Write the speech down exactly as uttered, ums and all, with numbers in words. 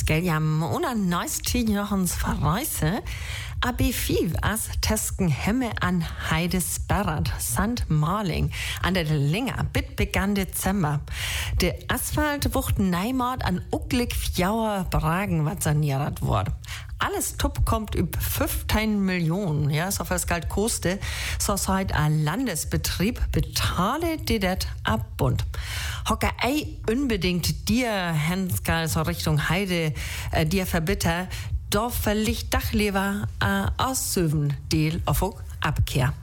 gell, ja, ohne neunzehn Jochens verreise, A B fünf as Tesken Hemme an Heidesberrad, Sankt Marling, an der Linger, bit begann Dezember. Der Asphalt wucht Neimord an ucklig fjauer Bragen, wat saniert wurde. Alles Tupp kommt über fünfzehn Millionen, ja, so was galt koste, so seit ein Landesbetrieb betale die det abbund. Hocke ei unbedingt dir, Henskal, so Richtung Heide, äh, dir verbitter, doch verlicht Dachleber äh, aussüben, Deal auf Abkehr.